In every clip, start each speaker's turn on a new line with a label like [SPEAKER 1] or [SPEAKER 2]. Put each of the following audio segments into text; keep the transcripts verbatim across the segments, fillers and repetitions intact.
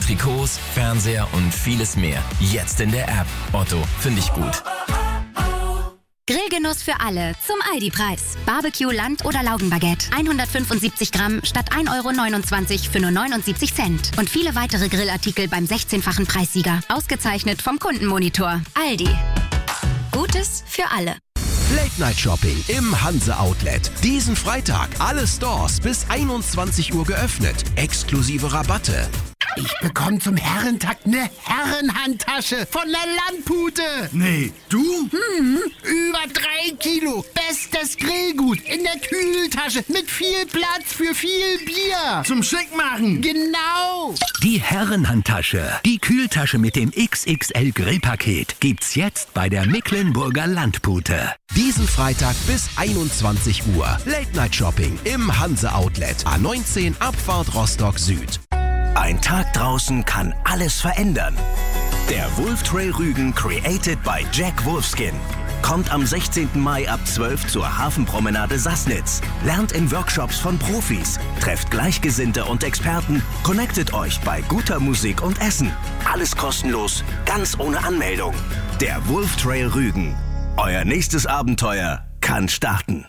[SPEAKER 1] Trikots, Fernseher und vieles mehr. Jetzt in der App. Otto, finde ich gut.
[SPEAKER 2] Grillgenuss für alle zum Aldi-Preis. Barbecue, Land- oder Laugenbaguette. hundertfünfundsiebzig Gramm statt ein Euro neunundzwanzig für nur neunundsiebzig Cent. Und viele weitere Grillartikel beim sechzehnfachen Preissieger. Ausgezeichnet vom Kundenmonitor. Aldi. Gutes für alle.
[SPEAKER 3] Late Night Shopping im Hanse Outlet. Diesen Freitag alle Stores bis einundzwanzig Uhr geöffnet. Exklusive Rabatte.
[SPEAKER 4] Ich bekomme zum Herrentag eine Herrenhandtasche von der Landpute.
[SPEAKER 5] Nee, du?
[SPEAKER 4] Hm, über drei Kilo. Bestes Grillgut in der Kühltasche mit viel Platz für viel Bier.
[SPEAKER 5] Zum Schickmachen.
[SPEAKER 4] Genau.
[SPEAKER 6] Die Herrenhandtasche. Die Kühltasche mit dem X X L Grillpaket gibt's jetzt bei der Mecklenburger Landpute.
[SPEAKER 3] Diesen Freitag bis einundzwanzig Uhr. Late Night Shopping im Hanse Outlet. A neunzehn Abfahrt Rostock Süd.
[SPEAKER 7] Ein Tag draußen kann alles verändern. Der Wolf Trail Rügen created by Jack Wolfskin. Kommt am sechzehnten Mai ab zwölf zur Hafenpromenade Sassnitz. Lernt in Workshops von Profis. Trefft Gleichgesinnte und Experten. Connectet euch bei guter Musik und Essen. Alles kostenlos, ganz ohne Anmeldung. Der Wolf Trail Rügen. Euer nächstes Abenteuer kann starten.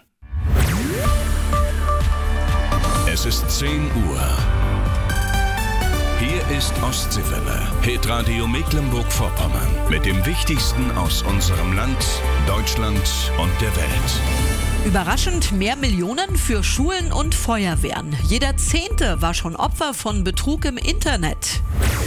[SPEAKER 8] Es ist zehn Uhr. Hier ist Ostseewelle, Hitradio Mecklenburg-Vorpommern. Mit dem Wichtigsten aus unserem Land, Deutschland und der Welt.
[SPEAKER 9] Überraschend mehr Millionen für Schulen und Feuerwehren. Jeder Zehnte war schon Opfer von Betrug im Internet.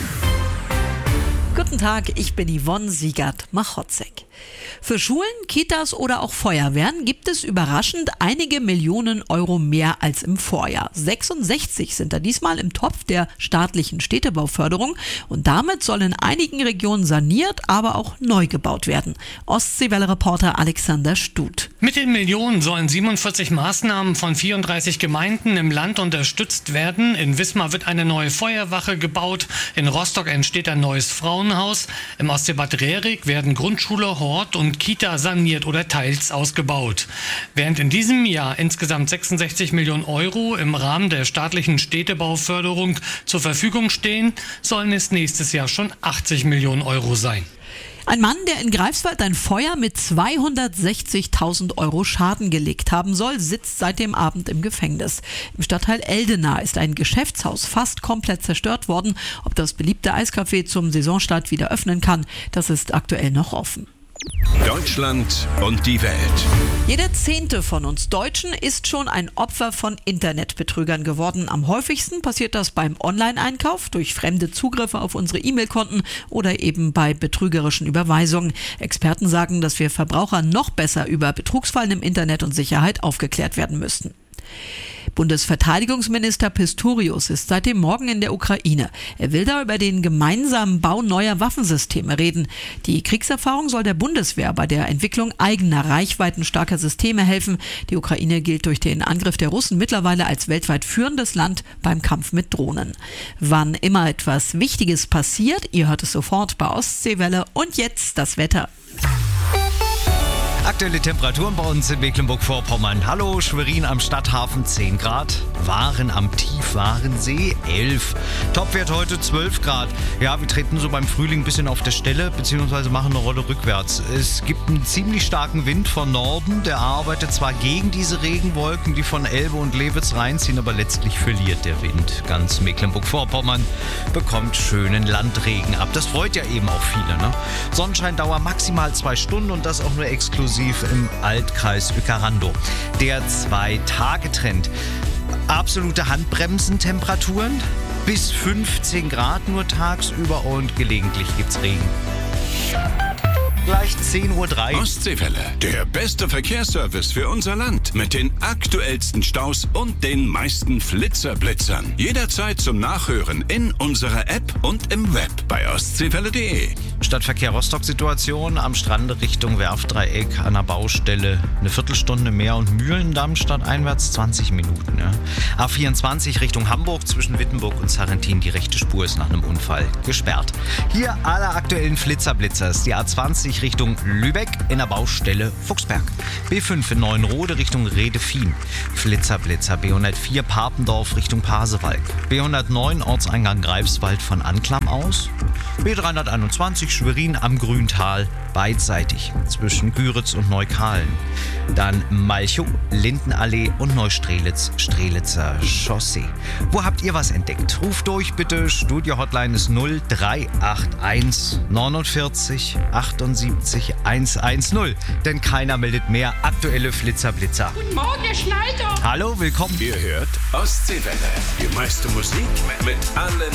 [SPEAKER 9] Guten Tag, ich bin Yvonne Siegert-Machotzek. Für Schulen, Kitas oder auch Feuerwehren gibt es überraschend einige Millionen Euro mehr als im Vorjahr. sechsundsechzig sind da diesmal im Topf der staatlichen Städtebauförderung und damit soll in einigen Regionen saniert, aber auch neu gebaut werden. Ostseewelle-Reporter Alexander Stut.
[SPEAKER 10] Mit den Millionen sollen siebenundvierzig Maßnahmen von vierunddreißig Gemeinden im Land unterstützt werden. In Wismar wird eine neue Feuerwache gebaut. In Rostock entsteht ein neues Frauenhaus. Im Ostseebad Rerik werden Grundschule, Hort und Kita saniert oder teils ausgebaut. Während in diesem Jahr insgesamt sechsundsechzig Millionen Euro im Rahmen der staatlichen Städtebauförderung zur Verfügung stehen, sollen es nächstes Jahr schon achtzig Millionen Euro sein.
[SPEAKER 9] Ein Mann, der in Greifswald ein Feuer mit zweihundertsechzigtausend Euro Schaden gelegt haben soll, sitzt seit dem Abend im Gefängnis. Im Stadtteil Eldena ist ein Geschäftshaus fast komplett zerstört worden. Ob das beliebte Eiscafé zum Saisonstart wieder öffnen kann, das ist aktuell noch offen.
[SPEAKER 8] Deutschland und die Welt.
[SPEAKER 9] Jeder Zehnte von uns Deutschen ist schon ein Opfer von Internetbetrügern geworden. Am häufigsten passiert das beim Online-Einkauf, durch fremde Zugriffe auf unsere E-Mail-Konten oder eben bei betrügerischen Überweisungen. Experten sagen, dass wir Verbraucher noch besser über Betrugsfallen im Internet und Sicherheit aufgeklärt werden müssten. Bundesverteidigungsminister Pistorius ist seit dem Morgen in der Ukraine. Er will da über den gemeinsamen Bau neuer Waffensysteme reden. Die Kriegserfahrung soll der Bundeswehr bei der Entwicklung eigener reichweitenstarker Systeme helfen. Die Ukraine gilt durch den Angriff der Russen mittlerweile als weltweit führendes Land beim Kampf mit Drohnen. Wann immer etwas Wichtiges passiert, ihr hört es sofort bei Ostseewelle. Und jetzt das Wetter.
[SPEAKER 11] Aktuelle Temperaturen bei uns in Mecklenburg-Vorpommern. Hallo, Schwerin am Stadthafen zehn Grad, Waren am Tiefwarensee elf. Topwert heute zwölf Grad. Ja, wir treten so beim Frühling ein bisschen auf der Stelle, beziehungsweise machen eine Rolle rückwärts. Es gibt einen ziemlich starken Wind von Norden, der arbeitet zwar gegen diese Regenwolken, die von Elbe und Lewitz reinziehen, aber letztlich verliert der Wind. Ganz Mecklenburg-Vorpommern bekommt schönen Landregen ab. Das freut ja eben auch viele, ne? Sonnenscheindauer maximal zwei Stunden und das auch nur exklusiv im Altkreis Uecker-Randow. Der Zwei-Tage-Trend. Absolute Handbremsentemperaturen bis fünfzehn Grad nur tagsüber und gelegentlich gibt's Regen. Gleich zehn Uhr drei.
[SPEAKER 8] Ostseewelle, der beste Verkehrsservice für unser Land. Mit den aktuellsten Staus und den meisten Flitzerblitzern. Jederzeit zum Nachhören in unserer App und im Web bei ostseewelle punkt de.
[SPEAKER 11] Stadtverkehr Rostock-Situation am Strand Richtung Werftdreieck an der Baustelle eine Viertelstunde mehr und Mühlendamm stadteinwärts zwanzig Minuten. Ja. A vierundzwanzig Richtung Hamburg zwischen Wittenburg und Sarrentin, die rechte Spur ist nach einem Unfall gesperrt. Hier alle aktuellen Flitzerblitzers. Die A zwanzig Richtung Lübeck in der Baustelle Fuchsberg. B fünf in Neuenrode Richtung Redefien. Flitzerblitzer B hundertvier Papendorf Richtung Pasewalk. B hundertneun Ortseingang Greifswald von Anklam aus. B dreihunderteinundzwanzig Schwerin am Grüntal beidseitig zwischen Güritz und Neukalen. Dann Malchow, Lindenallee und Neustrelitz, Strelitzer Chaussee. Wo habt ihr was entdeckt? Ruft durch bitte. Studio-Hotline ist null drei acht eins neunundvierzig achtundsiebzig hundertzehn. Denn keiner meldet mehr aktuelle Flitzerblitzer.
[SPEAKER 12] Guten Morgen, Herr Schneider.
[SPEAKER 11] Hallo, willkommen.
[SPEAKER 8] Ihr hört Ostseewelle. Die meiste Musik mit allen